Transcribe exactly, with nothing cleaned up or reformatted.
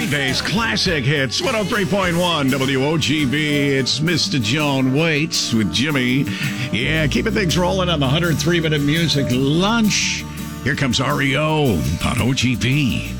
Weekdays, classic hits, one oh three point one W O G B. It's Mister John Waits with Jimmy. Yeah, keeping things rolling on the one hundred three minute music lunch. Here comes R E O on O G B.